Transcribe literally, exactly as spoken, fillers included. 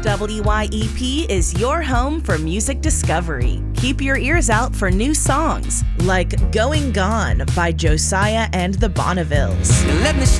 W Y E P is your home for music discovery. Keep your ears out for new songs like Going Gone by Josiah and the Bonnevilles. Let me